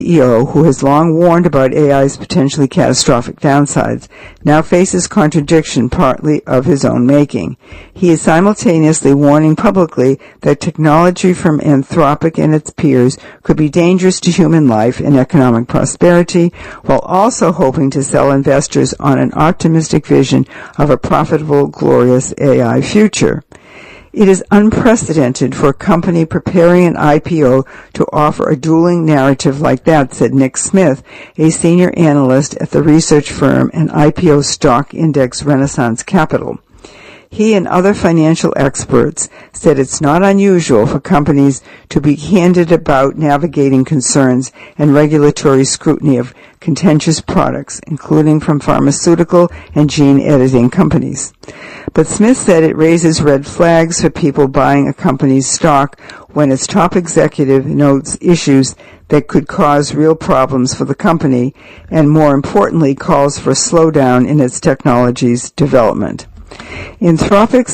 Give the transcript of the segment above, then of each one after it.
CEO, who has long warned about AI's potentially catastrophic downsides, now faces contradiction partly of his own making. He is simultaneously warning publicly that technology from Anthropic and its peers could be dangerous to human life and economic prosperity, while also hoping to sell investors on an optimistic vision of a profitable, glorious AI future. It is unprecedented for a company preparing an IPO to offer a dueling narrative like that, said Nick Smith, a senior analyst at the research firm and IPO stock index Renaissance Capital. He and other financial experts said it's not unusual for companies to be candid about navigating concerns and regulatory scrutiny of contentious products, including from pharmaceutical and gene editing companies. But Smith said it raises red flags for people buying a company's stock when its top executive notes issues that could cause real problems for the company and, more importantly, calls for a slowdown in its technology's development. Anthropic's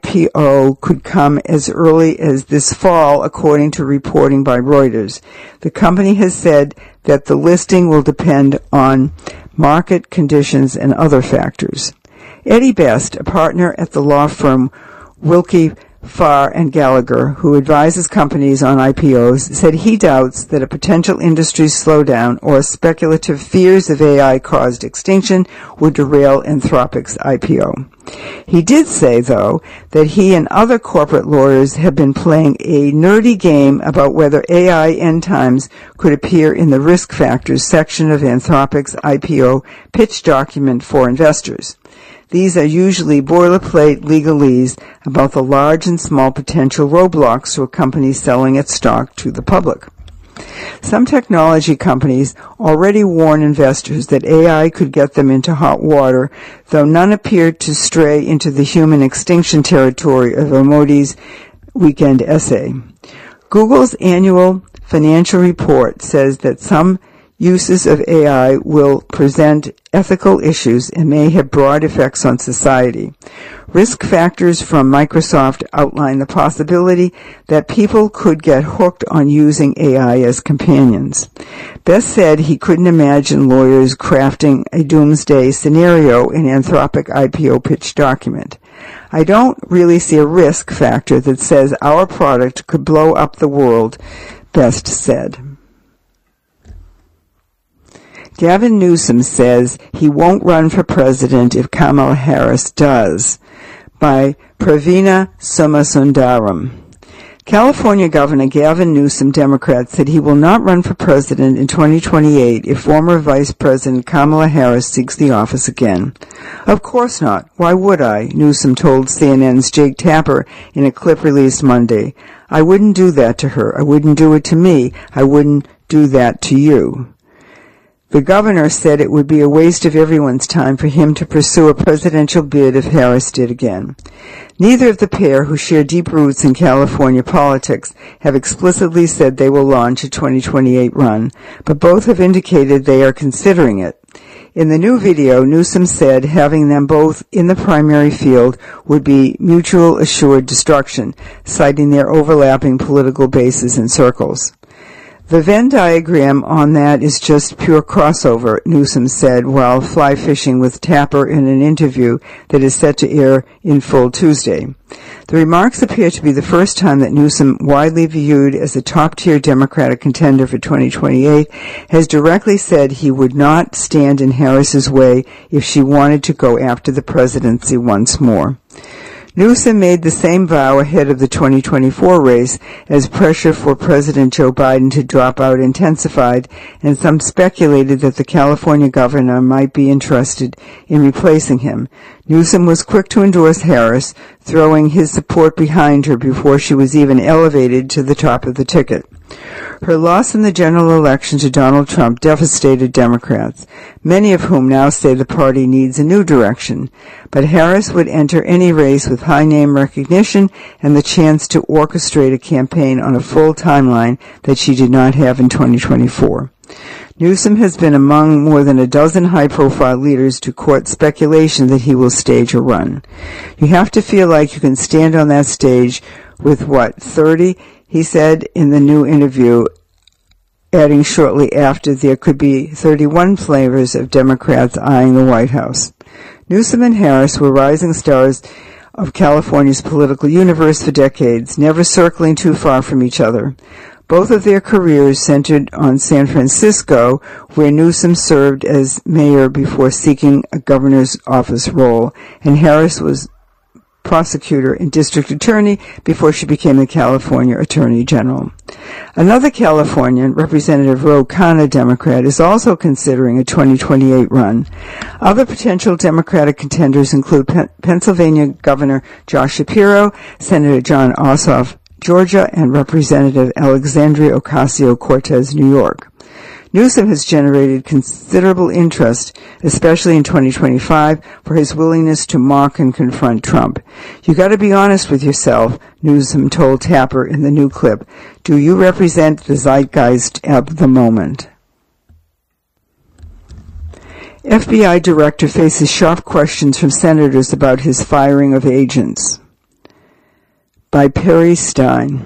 IPO could come as early as this fall, according to reporting by Reuters. The company has said that the listing will depend on market conditions and other factors. Eddie Best, a partner at the law firm Wilkie Farr and Gallagher, who advises companies on IPOs, said he doubts that a potential industry slowdown or speculative fears of AI-caused extinction would derail Anthropic's IPO. He did say, though, that he and other corporate lawyers have been playing a nerdy game about whether AI end times could appear in the risk factors section of Anthropic's IPO pitch document for investors. These are usually boilerplate legalese about the large and small potential roadblocks to a company selling its stock to the public. Some technology companies already warn investors that AI could get them into hot water, though none appeared to stray into the human extinction territory of Modi's weekend essay. Google's annual financial report says that some uses of AI will present ethical issues and may have broad effects on society. Risk factors from Microsoft outline the possibility that people could get hooked on using AI as companions. Best said he couldn't imagine lawyers crafting a doomsday scenario in Anthropic IPO pitch document. I don't really see a risk factor that says our product could blow up the world, Best said. Gavin Newsom says he won't run for president if Kamala Harris does, by Pravina Somasundaram. California Governor Gavin Newsom, Democrat, said he will not run for president in 2028 if former Vice President Kamala Harris seeks the office again. Of course not. Why would I? Newsom told CNN's Jake Tapper in a clip released Monday. I wouldn't do that to her. I wouldn't do it to me. I wouldn't do that to you. The governor said it would be a waste of everyone's time for him to pursue a presidential bid if Harris did again. Neither of the pair, who share deep roots in California politics, have explicitly said they will launch a 2028 run, but both have indicated they are considering it. In the new video, Newsom said having them both in the primary field would be mutual assured destruction, citing their overlapping political bases and circles. The Venn diagram on that is just pure crossover, Newsom said while fly fishing with Tapper in an interview that is set to air in full Tuesday. The remarks appear to be the first time that Newsom, widely viewed as a top-tier Democratic contender for 2028, has directly said he would not stand in Harris's way if she wanted to go after the presidency once more. Newsom made the same vow ahead of the 2024 race as pressure for President Joe Biden to drop out intensified, and some speculated that the California governor might be interested in replacing him. Newsom was quick to endorse Harris, throwing his support behind her before she was even elevated to the top of the ticket. Her loss in the general election to Donald Trump devastated Democrats, many of whom now say the party needs a new direction. But Harris would enter any race with high name recognition and the chance to orchestrate a campaign on a full timeline that she did not have in 2024. Newsom has been among more than a dozen high-profile leaders to court speculation that he will stage a run. You have to feel like you can stand on that stage with, 30? He said in the new interview adding shortly after there could be 31 flavors of Democrats eyeing the White House. Newsom and Harris were rising stars of California's political universe for decades, never circling too far from each other. Both of their careers centered on San Francisco, where Newsom served as mayor before seeking a governor's office role, and Harris was prosecutor and district attorney before she became the California Attorney General. Another Californian, Representative Ro Khanna, Democrat, is also considering a 2028 run. Other potential Democratic contenders include Pennsylvania Governor Josh Shapiro, Senator Jon Ossoff, Georgia, and Representative Alexandria Ocasio-Cortez, New York. Newsom has generated considerable interest, especially in 2025, for his willingness to mock and confront Trump. "You got to be honest with yourself," Newsom told Tapper in the new clip. "Do you represent the zeitgeist of the moment?" FBI director faces sharp questions from senators about his firing of agents. By Perry Stein.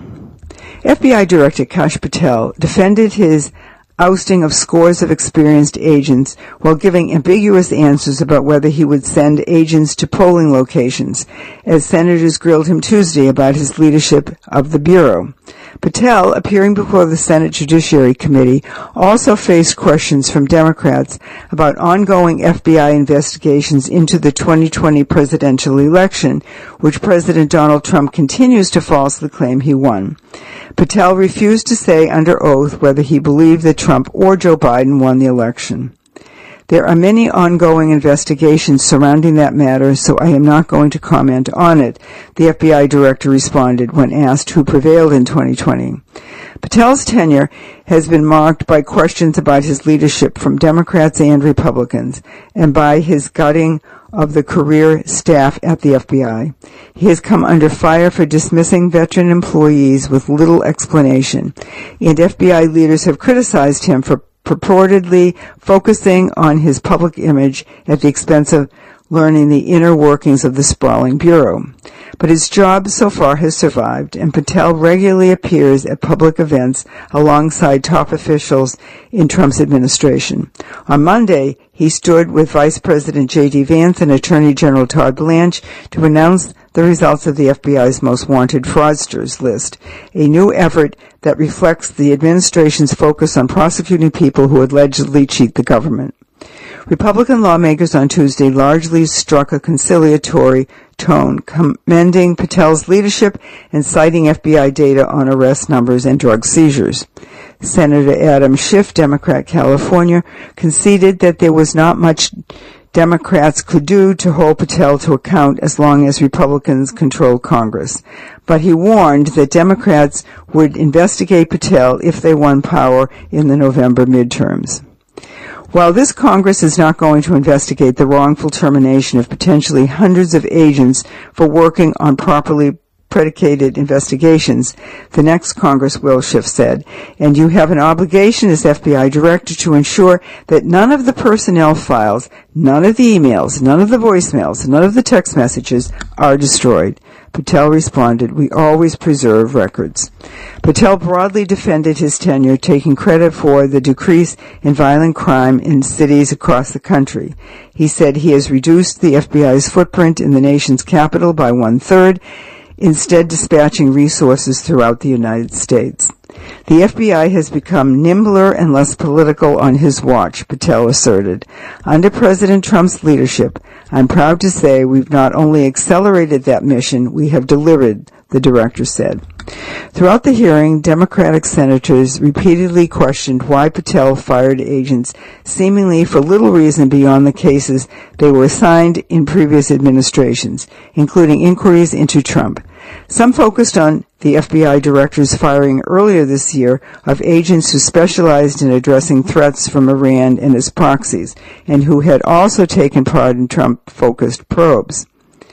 FBI Director Kash Patel defended his ousting of scores of experienced agents while giving ambiguous answers about whether he would send agents to polling locations, as senators grilled him Tuesday about his leadership of the Bureau. Patel, appearing before the Senate Judiciary Committee, also faced questions from Democrats about ongoing FBI investigations into the 2020 presidential election, which President Donald Trump continues to falsely claim he won. Patel refused to say under oath whether he believed that Trump or Joe Biden won the election. "There are many ongoing investigations surrounding that matter, so I am not going to comment on it," the FBI director responded when asked who prevailed in 2020. Patel's tenure has been marked by questions about his leadership from Democrats and Republicans, and by his gutting of the career staff at the FBI. He has come under fire for dismissing veteran employees with little explanation, and FBI leaders have criticized him for purportedly focusing on his public image at the expense of learning the inner workings of the sprawling bureau. But his job so far has survived, and Patel regularly appears at public events alongside top officials in Trump's administration. On Monday, he stood with Vice President J.D. Vance and Attorney General Todd Blanche to announce the results of the FBI's Most Wanted Fraudsters list, a new effort that reflects the administration's focus on prosecuting people who allegedly cheat the government. Republican lawmakers on Tuesday largely struck a conciliatory tone, commending Patel's leadership and citing FBI data on arrest numbers and drug seizures. Senator Adam Schiff, Democrat, California, conceded that there was not much Democrats could do to hold Patel to account as long as Republicans controlled Congress. But he warned that Democrats would investigate Patel if they won power in the November midterms. While this Congress is not going to investigate the wrongful termination of potentially hundreds of agents for working on properly predicated investigations, the next Congress will, Schiff said, and you have an obligation as FBI director to ensure that none of the personnel files, none of the emails, none of the voicemails, none of the text messages are destroyed. Patel responded, "We always preserve records." Patel broadly defended his tenure, taking credit for the decrease in violent crime in cities across the country. He said he has reduced the FBI's footprint in the nation's capital by 1/3, instead dispatching resources throughout the United States. The FBI has become nimbler and less political on his watch, Patel asserted. Under President Trump's leadership, I'm proud to say we've not only accelerated that mission, we have delivered, the director said. Throughout the hearing, Democratic senators repeatedly questioned why Patel fired agents seemingly for little reason beyond the cases they were assigned in previous administrations, including inquiries into Trump. Some focused on the FBI director's firing earlier this year of agents who specialized in addressing threats from Iran and its proxies, and who had also taken part in Trump-focused probes.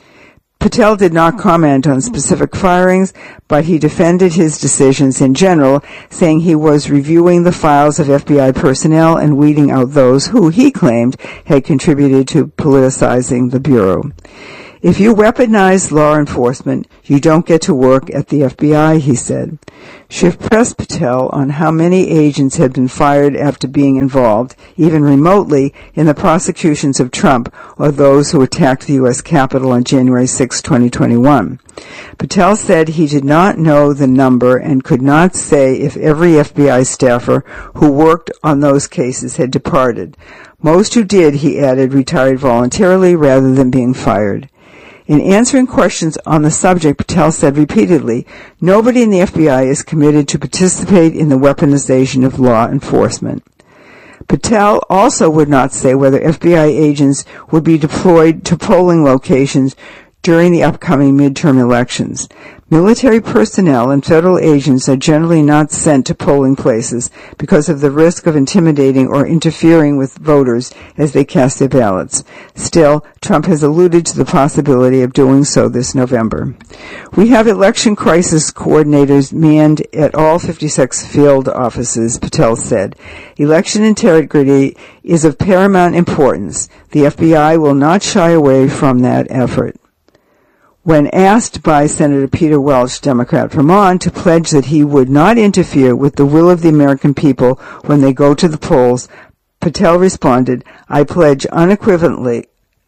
Patel did not comment on specific firings, but he defended his decisions in general, saying he was reviewing the files of FBI personnel and weeding out those who, he claimed, had contributed to politicizing the Bureau. If you weaponize law enforcement, you don't get to work at the FBI, he said. Schiff pressed Patel on how many agents had been fired after being involved, even remotely, in the prosecutions of Trump or those who attacked the U.S. Capitol on January 6, 2021. Patel said he did not know the number and could not say if every FBI staffer who worked on those cases had departed. Most who did, he added, retired voluntarily rather than being fired. In answering questions on the subject, Patel said repeatedly, nobody in the FBI is committed to participate in the weaponization of law enforcement. Patel also would not say whether FBI agents would be deployed to polling locations during the upcoming midterm elections. Military personnel and federal agents are generally not sent to polling places because of the risk of intimidating or interfering with voters as they cast their ballots. Still, Trump has alluded to the possibility of doing so this November. We have election crisis coordinators manned at all 56 field offices, Patel said. Election integrity is of paramount importance. The FBI will not shy away from that effort. When asked by Senator Peter Welch, Democrat Vermont, to pledge that he would not interfere with the will of the American people when they go to the polls, Patel responded, I pledge unequivocally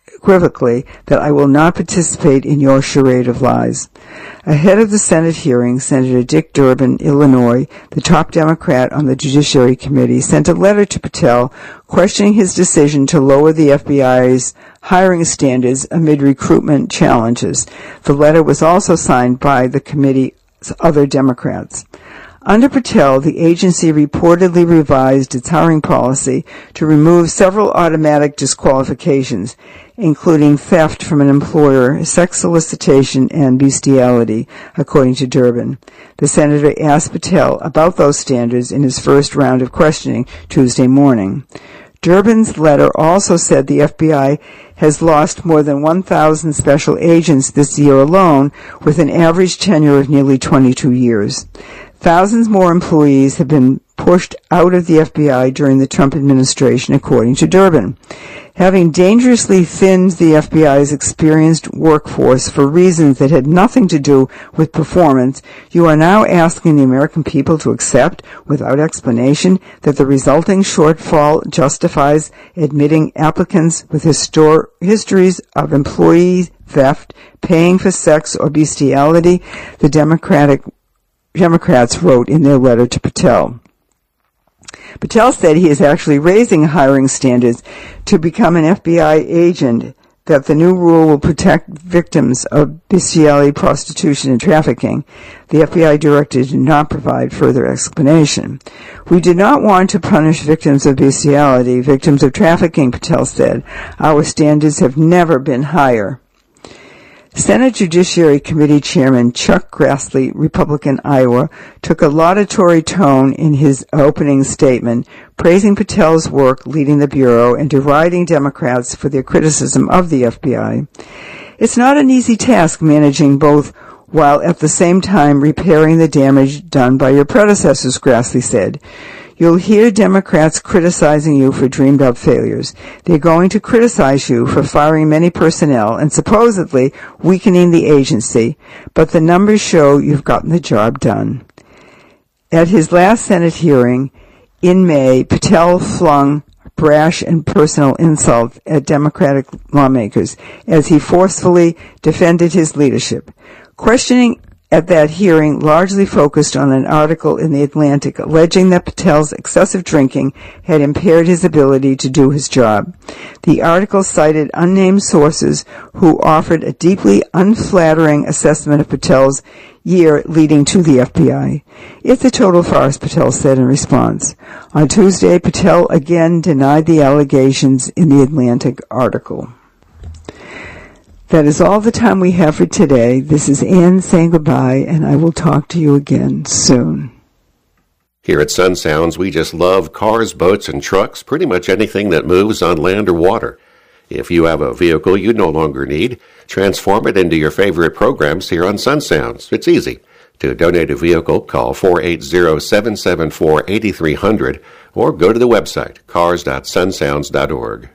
that I will not participate in your charade of lies. Ahead of the Senate hearing, Senator Dick Durbin, Illinois, the top Democrat on the Judiciary Committee, sent a letter to Patel questioning his decision to lower the FBI's hiring standards amid recruitment challenges. The letter was also signed by the committee's other Democrats. Under Patel, the agency reportedly revised its hiring policy to remove several automatic disqualifications, including theft from an employer, sex solicitation, and bestiality, according to Durbin. The senator asked Patel about those standards in his first round of questioning Tuesday morning. Durbin's letter also said the FBI has lost more than 1,000 special agents this year alone, with an average tenure of nearly 22 years. Thousands more employees have been pushed out of the FBI during the Trump administration, according to Durbin. Having dangerously thinned the FBI's experienced workforce for reasons that had nothing to do with performance, you are now asking the American people to accept, without explanation, that the resulting shortfall justifies admitting applicants with histories of employee theft, paying for sex or bestiality, the Democrats wrote in their letter to Patel. Patel said he is actually raising hiring standards to become an FBI agent, that the new rule will protect victims of bestiality, prostitution, and trafficking. The FBI director did not provide further explanation. We did not want to punish victims of bestiality, victims of trafficking, Patel said. Our standards have never been higher. Senate Judiciary Committee Chairman Chuck Grassley, Republican, Iowa, took a laudatory tone in his opening statement, praising Patel's work leading the Bureau and deriding Democrats for their criticism of the FBI. It's not an easy task managing both while at the same time repairing the damage done by your predecessors, Grassley said. You'll hear Democrats criticizing you for dreamed-up failures. They're going to criticize you for firing many personnel and supposedly weakening the agency, but the numbers show you've gotten the job done. At his last Senate hearing in May, Patel flung brash and personal insults at Democratic lawmakers as he forcefully defended his leadership. Questioning at that hearing largely focused on an article in The Atlantic alleging that Patel's excessive drinking had impaired his ability to do his job. The article cited unnamed sources who offered a deeply unflattering assessment of Patel's year leading to the FBI. It's a total farce, Patel said in response. On Tuesday, Patel again denied the allegations in the Atlantic article. That is all the time we have for today. This is Ann saying goodbye, and I will talk to you again soon. Here at Sun Sounds, we just love cars, boats, and trucks, pretty much anything that moves on land or water. If you have a vehicle you no longer need, transform it into your favorite programs here on Sun Sounds. It's easy. To donate a vehicle, call 480-774-8300 or go to the website cars.sunsounds.org.